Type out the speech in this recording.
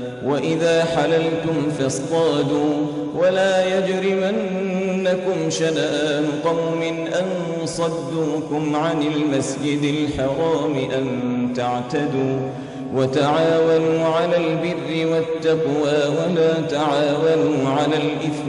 وإذا حللتم فاصطادوا ولا يجرمنكم شنآن قوم أن صدوكم عن المسجد الحرام أن تعتدوا وتعاونوا على البر والتقوى ولا تعاونوا على الإثم